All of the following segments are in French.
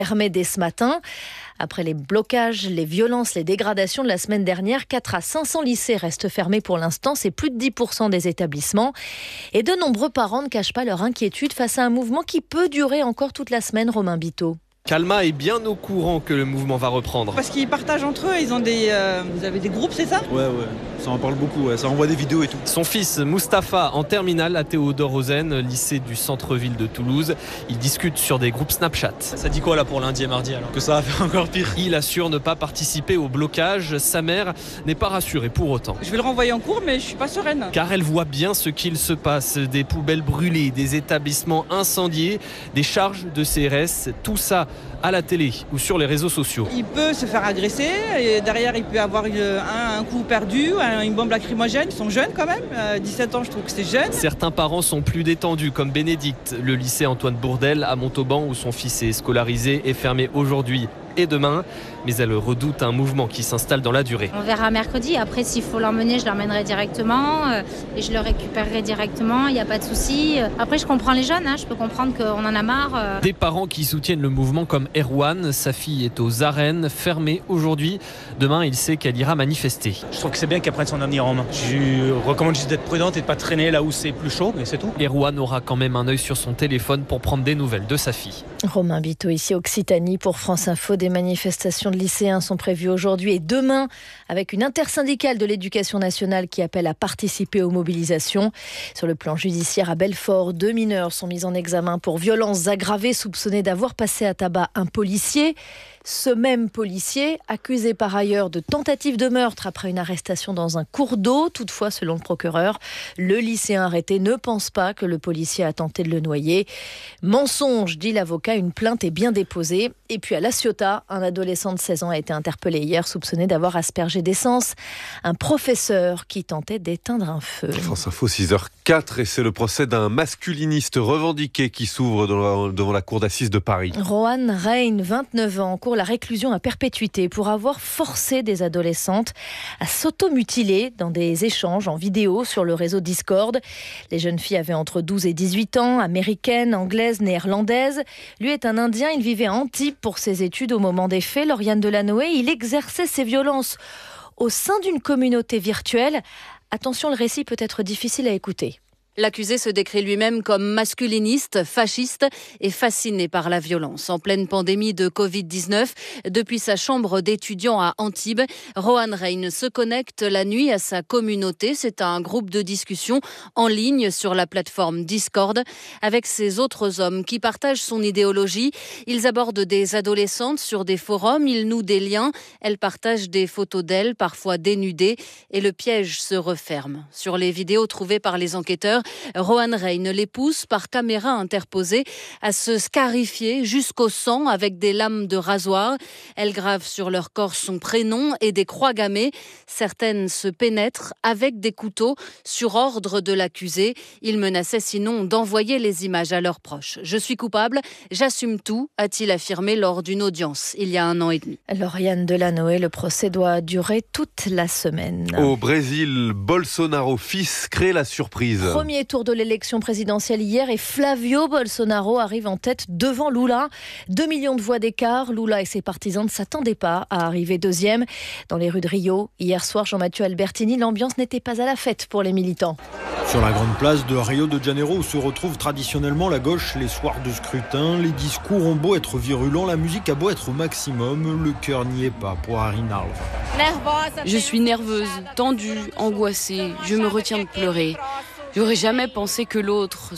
fermé dès ce matin. Après les blocages, les violences, les dégradations de la semaine dernière, 4 à 500 lycées restent fermés pour l'instant. C'est plus de 10% des établissements. Et de nombreux parents ne cachent pas leur inquiétude face à un mouvement qui peut durer encore toute la semaine, Romain Biteau. Calma est bien au courant que le mouvement va reprendre. Parce qu'ils partagent entre eux, ils ont vous avez des groupes, c'est ça ? Ouais, ça en parle beaucoup, ça envoie des vidéos et tout. Son fils Mustapha, en terminale à Théodore Rosen, lycée du centre-ville de Toulouse. Il discute sur des groupes Snapchat. Ça dit quoi là pour lundi et mardi alors ? Que ça va faire encore pire. Il assure ne pas participer au blocage. Sa mère n'est pas rassurée pour autant. Je vais le renvoyer en cours, mais je suis pas sereine. Car elle voit bien ce qu'il se passe. Des poubelles brûlées, des établissements incendiés, des charges de CRS, tout ça à la télé ou sur les réseaux sociaux. Il peut se faire agresser et derrière il peut avoir un coup perdu, une bombe lacrymogène. Ils sont jeunes quand même, 17 ans je trouve que c'est jeune. Certains parents sont plus détendus comme Bénédicte. Le lycée Antoine Bourdelle à Montauban où son fils est scolarisé est fermé aujourd'hui et demain, mais elle redoute un mouvement qui s'installe dans la durée. On verra mercredi, après s'il faut l'emmener, je l'emmènerai directement et je le récupérerai directement, il n'y a pas de souci. Après je comprends les jeunes, je peux comprendre qu'on en a marre. Des parents qui soutiennent le mouvement comme Erwan, sa fille est aux arènes, fermée aujourd'hui. Demain, il sait qu'elle ira manifester. Je trouve que c'est bien qu'elle prenne son avenir en main. Je lui recommande juste d'être prudente et de ne pas traîner là où c'est plus chaud, mais c'est tout. Erwan aura quand même un œil sur son téléphone pour prendre des nouvelles de sa fille. Romain Biteau ici Occitanie pour France Info. Des manifestations de lycéens sont prévues aujourd'hui et demain avec une intersyndicale de l'éducation nationale qui appelle à participer aux mobilisations. Sur le plan judiciaire à Belfort, 2 mineurs sont mis en examen pour violences aggravées soupçonnés d'avoir passé à tabac un policier. Ce même policier, accusé par ailleurs de tentative de meurtre après une arrestation dans un cours d'eau. Toutefois, selon le procureur, le lycéen arrêté ne pense pas que le policier a tenté de le noyer. Mensonge, dit l'avocat, une plainte est bien déposée. Et puis à La Ciotat, un adolescent de 16 ans a été interpellé hier, soupçonné d'avoir aspergé d'essence un professeur qui tentait d'éteindre un feu. France Info 6h04 et c'est le procès d'un masculiniste revendiqué qui s'ouvre devant la cour d'assises de Paris. Rohan Rein, 29 ans, court la réclusion à perpétuité pour avoir forcé des adolescentes à s'automutiler dans des échanges en vidéo sur le réseau Discord. Les jeunes filles avaient entre 12 et 18 ans, américaines, anglaises, néerlandaises. Lui est un Indien, il vivait à Antibes pour ses études au moment des faits. Lauriane Delanoë, il exerçait ses violences au sein d'une communauté virtuelle. Attention, le récit peut être difficile à écouter. L'accusé se décrit lui-même comme masculiniste, fasciste et fasciné par la violence. En pleine pandémie de Covid-19, depuis sa chambre d'étudiant à Antibes, Rohan Rein se connecte la nuit à sa communauté. C'est un groupe de discussion en ligne sur la plateforme Discord avec ses autres hommes qui partagent son idéologie. Ils abordent des adolescentes sur des forums, ils nouent des liens, elles partagent des photos d'elles, parfois dénudées, et le piège se referme. Sur les vidéos trouvées par les enquêteurs, Rohan Rein les pousse par caméra interposée à se scarifier jusqu'au sang avec des lames de rasoir. Elles gravent sur leur corps son prénom et des croix gammées. Certaines se pénètrent avec des couteaux sur ordre de l'accusé. Il menaçait sinon d'envoyer les images à leurs proches. « Je suis coupable, j'assume tout », a-t-il affirmé lors d'une audience il y a 1 an et demi. Lauriane Delanoë, le procès doit durer toute la semaine. Au Brésil, Bolsonaro fils crée la surprise. Premier tour de l'élection présidentielle hier et Flavio Bolsonaro arrive en tête devant Lula. 2 millions de voix d'écart. Lula et ses partisans ne s'attendaient pas à arriver deuxième. Dans les rues de Rio, hier soir, Jean-Mathieu Albertini, l'ambiance n'était pas à la fête pour les militants. Sur la grande place de Rio de Janeiro où se retrouve traditionnellement la gauche les soirs de scrutin, les discours ont beau être virulents, la musique a beau être au maximum, le cœur n'y est pas pour Arina Alva. Je suis nerveuse, tendue, angoissée, je me retiens de pleurer. J'aurais jamais pensé que l'autre,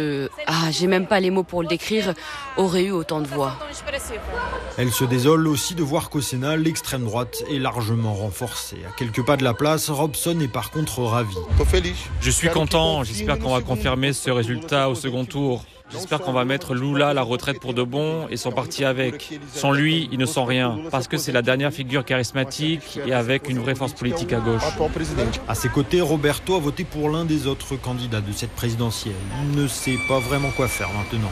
j'ai même pas les mots pour le décrire, aurait eu autant de voix. Elle se désole aussi de voir qu'au Sénat, l'extrême droite est largement renforcée. À quelques pas de la place, Robson est par contre ravi. Je suis content, j'espère qu'on va confirmer ce résultat au second tour. J'espère qu'on va mettre Lula à la retraite pour de bon et son parti avec. Sans lui, ils ne sont rien, parce que c'est la dernière figure charismatique et avec une vraie force politique à gauche. À ses côtés, Roberto a voté pour l'un des autres candidats de cette présidentielle. Il ne sait pas vraiment quoi faire maintenant.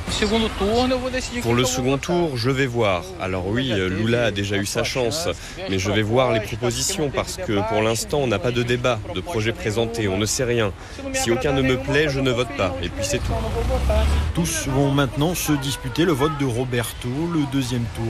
Pour le second tour, je vais voir. Alors oui, Lula a déjà eu sa chance, mais je vais voir les propositions parce que pour l'instant, on n'a pas de débat, de projet présenté, on ne sait rien. Si aucun ne me plaît, je ne vote pas, et puis c'est tout. Tous Tous vont maintenant se disputer le vote de Roberto, le deuxième tour.